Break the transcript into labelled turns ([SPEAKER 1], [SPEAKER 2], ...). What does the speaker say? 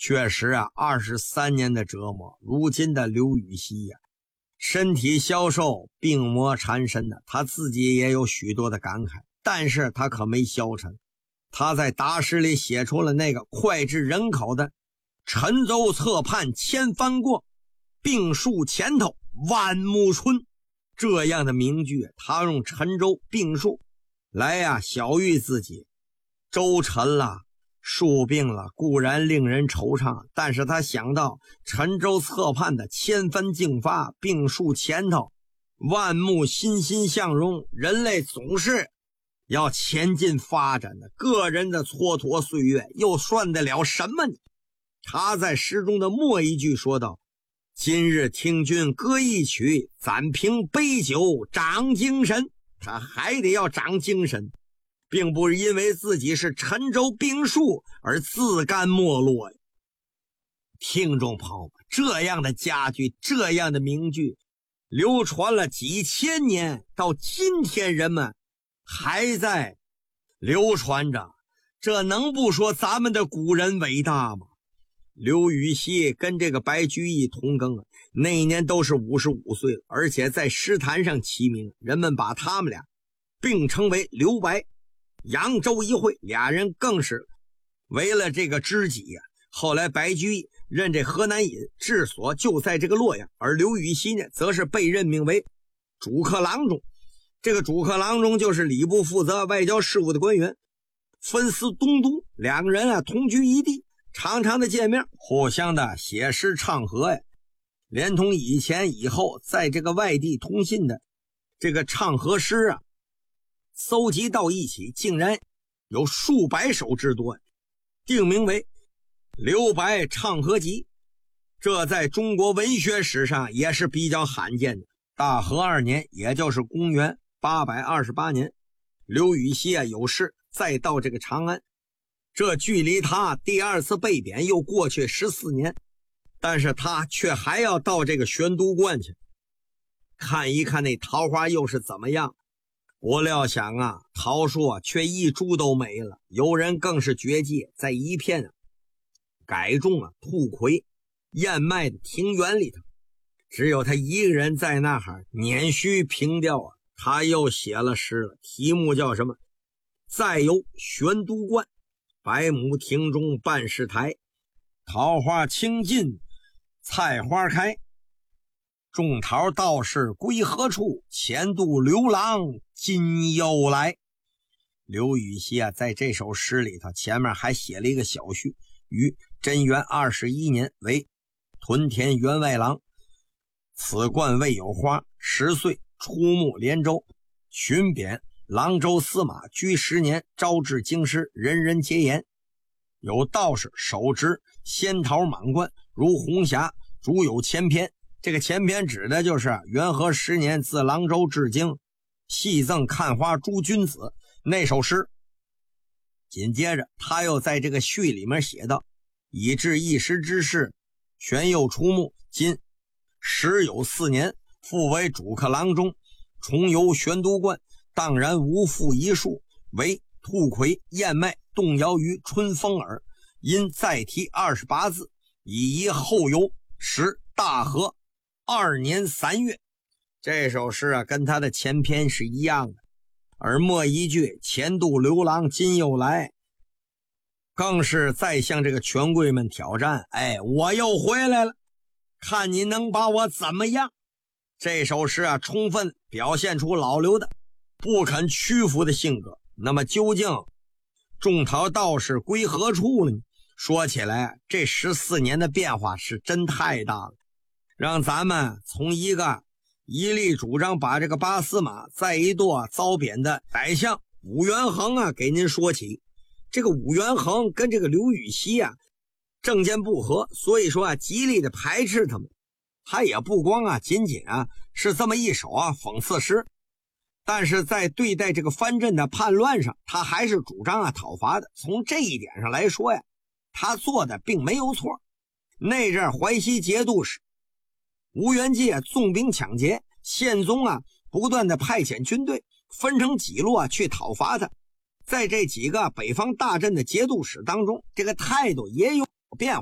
[SPEAKER 1] 确实啊，23年的折磨，如今的刘禹锡呀，身体消瘦，病魔缠身的，他自己也有许多的感慨，但是他可没消沉。他在答诗里写出了那个脍炙人口的沉舟侧畔千帆过，病树前头万木春这样的名句。他用沉舟病树来呀小喻自己，舟沉了，树病了，固然令人惆怅，但是他想到沉舟侧畔的千帆竞发，病树前头万木欣欣向荣，人类总是要前进发展的，个人的蹉跎岁月又算得了什么呢？他在诗中的末一句说道：今日听君歌一曲，暂凭杯酒长精神。他还得要长精神，并不是因为自己是沉舟病树而自甘没落呀。听众朋友们，这样的佳句，这样的名句流传了几千年，到今天人们还在流传着，这能不说咱们的古人伟大吗？刘禹锡跟这个白居易同庚啊，那一年都是55岁了，而且在诗坛上齐名，人们把他们俩并称为刘白扬州一会，俩人更是为了这个知己呀。后来白居易任这河南尹，治所就在这个洛阳，而刘禹锡呢，则是被任命为主客郎中。这个主客郎中就是礼部负责外交事务的官员，分司东都，两个人啊同居一地，常常的见面，互相的写诗唱和呀，连同以前以后在这个外地通信的这个唱和诗啊，搜集到一起，竟然有数百首之多，定名为刘白唱和集。这在中国文学史上也是比较罕见的。大和2年，也就是公元828年，刘禹锡啊有事再到这个长安，这距离他第2次被贬又过去14年，但是他却还要到这个玄都观去看一看那桃花又是怎么样。不料想啊，桃树啊却一株都没了，有人更是绝迹在一片改种兔葵燕麦的庭园里头，只有他一个人在那儿捻须凭吊啊。他又写了诗了，题目叫什么？再游玄都观，百亩庭中半是台，桃花清尽菜花开，种桃道士归何处？前度刘郎今又来。刘禹锡啊，在这首诗里头前面还写了一个小序，于贞元21年为屯田员外郎，此观未有花，10岁出牧连州，巡贬郎州司马，居10年，招致京师，人人皆言。有道士手执仙桃满贯，如红霞，主有前篇。这个前篇指的就是元和10年自郎州至京，戏赠看花诸君子那首诗。紧接着他又在这个序里面写道：以至一时之事，玄又出牧，今时有4年，复为主客郎中，重游玄都观，当然无复一数，为兔葵燕麦动摇于春风耳，因再题28字，以一后游时大和2年3月。这首诗啊，跟他的前篇是一样的，而末一句前度刘郎今又来，更是在向这个权贵们挑战，我又回来了，看你能把我怎么样。这首诗啊，充分表现出老刘的不肯屈服的性格。那么究竟种桃道士归何处了呢？说起来这14年的变化是真太大了，让咱们从一个一力主张把这个八司马再一度遭贬的宰相武元衡啊给您说起。这个武元衡跟这个刘禹锡啊政见不合，所以说啊极力的排斥他们。他也不光仅仅是这么一首讽刺诗，但是在对待这个藩镇的叛乱上，他还是主张讨伐的。从这一点上来说呀，他做的并没有错。那阵淮西节度使吴元济纵兵抢劫，宪宗不断的派遣军队分成几路去讨伐他。在这几个北方大镇的节度使当中，这个态度也有变化。